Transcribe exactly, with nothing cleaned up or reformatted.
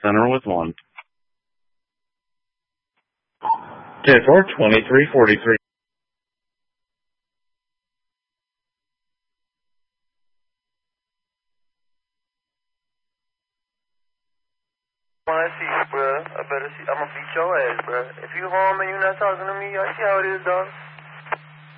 Center with one. ten four, twenty-three forty-three. When I see you, bruh, I better see. I'ma beat your ass, bruh. If you home and you not talking to me, I see how it is, dog.